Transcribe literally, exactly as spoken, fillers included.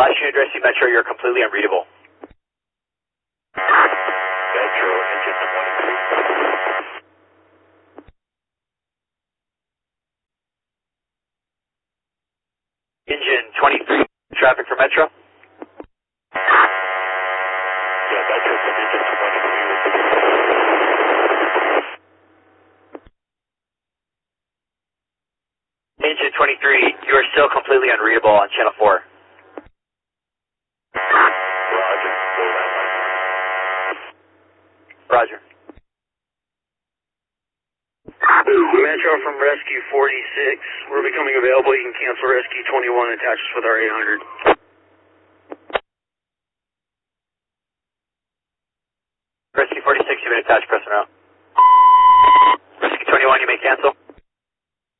Last unit Rescue Metro, you're completely unreadable. Metro, engine twenty-three. Engine twenty-three, traffic for Metro. Yeah, Metro from engine twenty-three with the... Engine twenty-three, you are still completely unreadable on channel four. Roger, four nine nine. Roger. Metro from Rescue forty-six. We're becoming available. You can cancel Rescue twenty-one and attach us with our eight hundred. Rescue forty-six, you've been attached, press now.